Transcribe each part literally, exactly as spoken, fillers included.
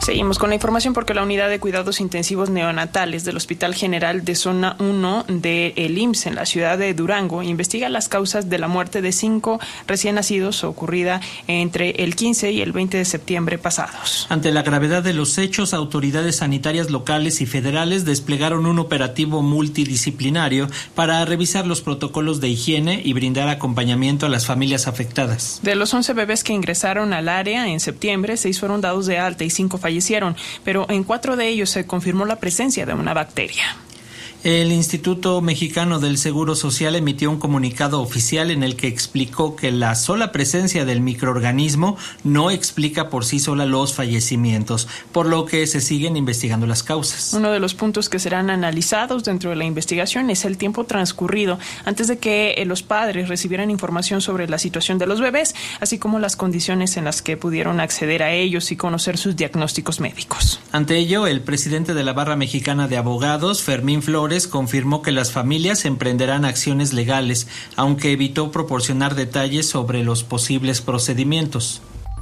Seguimos con la información porque la unidad de cuidados intensivos neonatales del Hospital General de Zona uno del I M S S en la ciudad de Durango investiga las causas de la muerte de cinco recién nacidos ocurrida entre el quince y el veinte de septiembre pasados. Ante la gravedad de los hechos, autoridades sanitarias locales y federales desplegaron un operativo multidisciplinario para revisar los protocolos de higiene y brindar acompañamiento a las familias afectadas. De los once bebés que ingresaron al área en septiembre, seis fueron dados de alta y cinco fallecieron, pero en cuatro de ellos se confirmó la presencia de una bacteria. El Instituto Mexicano del Seguro Social emitió un comunicado oficial en el que explicó que la sola presencia del microorganismo no explica por sí sola los fallecimientos, por lo que se siguen investigando las causas. Uno de los puntos que serán analizados dentro de la investigación es el tiempo transcurrido antes de que los padres recibieran información sobre la situación de los bebés, así como las condiciones en las que pudieron acceder a ellos y conocer sus diagnósticos médicos. Ante ello, el presidente de la Barra Mexicana de Abogados, Fermín Flores, confirmó que las familias emprenderán acciones legales, aunque evitó proporcionar detalles sobre los posibles procedimientos.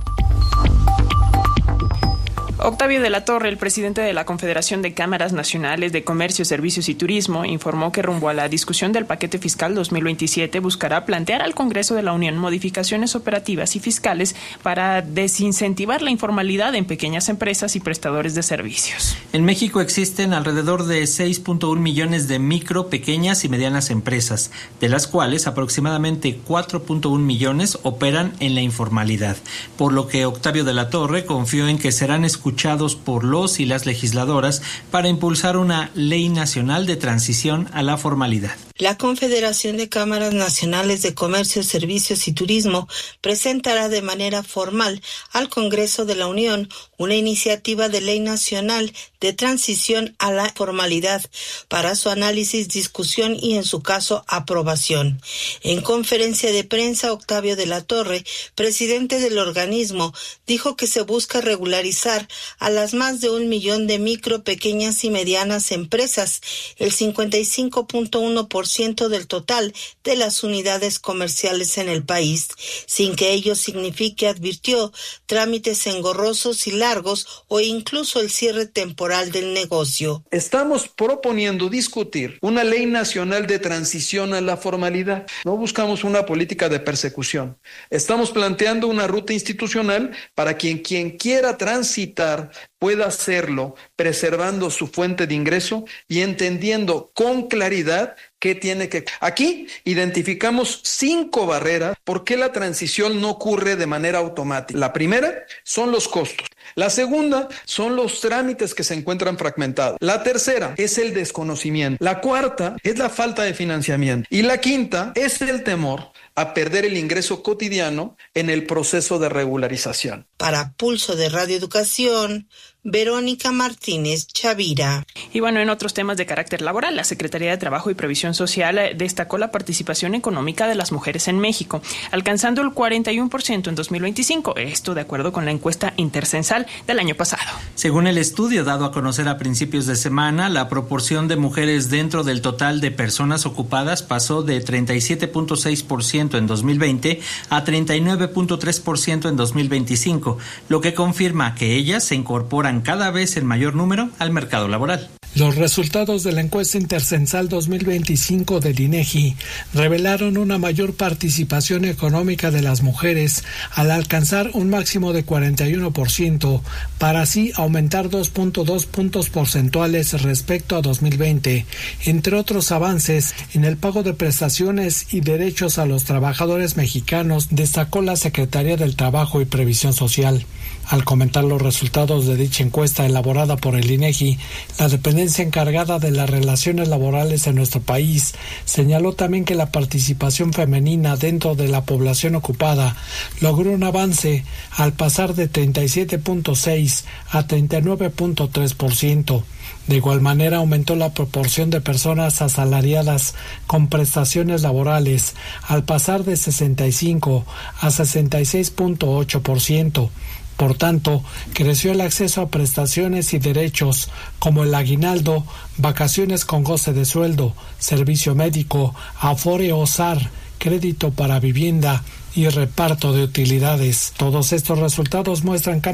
Octavio de la Torre, el presidente de la Confederación de Cámaras Nacionales de Comercio, Servicios y Turismo, informó que rumbo a la discusión del paquete fiscal dos mil veintisiete buscará plantear al Congreso de la Unión modificaciones operativas y fiscales para desincentivar la informalidad en pequeñas empresas y prestadores de servicios. En México existen alrededor de seis punto uno millones de micro, pequeñas y medianas empresas, de las cuales aproximadamente cuatro punto uno millones operan en la informalidad, por lo que Octavio de la Torre confió en que serán escuchados por los y las legisladoras para impulsar una ley nacional de transición a la formalidad. La Confederación de Cámaras Nacionales de Comercio, Servicios y Turismo presentará de manera formal al Congreso de la Unión una iniciativa de ley nacional de transición a la formalidad para su análisis, discusión y, en su caso, aprobación. En conferencia de prensa, Octavio de la Torre, presidente del organismo, dijo que se busca regularizar a las más de un millón de micro, pequeñas y medianas empresas, el cincuenta y cinco punto uno por ciento del total de las unidades comerciales en el país, sin que ello signifique, advirtió, trámites engorrosos y largos o incluso el cierre temporal del negocio. Estamos proponiendo discutir una ley nacional de transición a la formalidad. No buscamos una política de persecución. Estamos planteando una ruta institucional para quien quien quiera transitar pueda hacerlo preservando su fuente de ingreso y entendiendo con claridad qué tiene que... Aquí identificamos cinco barreras por qué la transición no ocurre de manera automática. La primera son los costos. La segunda son los trámites que se encuentran fragmentados. La tercera es el desconocimiento. La cuarta es la falta de financiamiento. Y la quinta es el temor a perder el ingreso cotidiano en el proceso de regularización. Para Pulso de Radio Educación, Verónica Martínez Chavira. Y bueno, en otros temas de carácter laboral, la Secretaría de Trabajo y Previsión Social destacó la participación económica de las mujeres en México, alcanzando el cuarenta y uno por ciento en dos mil veinticinco, esto de acuerdo con la encuesta intercensal del año pasado. Según el estudio dado a conocer a principios de semana, la proporción de mujeres dentro del total de personas ocupadas pasó de treinta y siete punto seis por ciento en dos mil veinte a treinta y nueve punto tres por ciento en dos mil veinticinco, lo que confirma que ellas se incorporan cada vez en mayor número al mercado laboral. Los resultados de la encuesta intercensal dos mil veinticinco del INEGI revelaron una mayor participación económica de las mujeres al alcanzar un máximo de cuarenta y uno por ciento, para así aumentar dos punto dos puntos porcentuales respecto a dos mil veinte. Entre otros avances, en el pago de prestaciones y derechos a los trabajadores mexicanos, destacó la Secretaría del Trabajo y Previsión Social. Al comentar los resultados de dicha encuesta elaborada por el INEGI, la dependencia encargada de las relaciones laborales en nuestro país señaló también que la participación femenina dentro de la población ocupada logró un avance al pasar de treinta y siete punto seis a treinta y nueve punto tres por ciento. De igual manera, aumentó la proporción de personas asalariadas con prestaciones laborales al pasar de sesenta y cinco a sesenta y seis punto ocho por ciento. Por tanto, creció el acceso a prestaciones y derechos como el aguinaldo, vacaciones con goce de sueldo, servicio médico, afore o S A R, crédito para vivienda y reparto de utilidades. Todos estos resultados muestran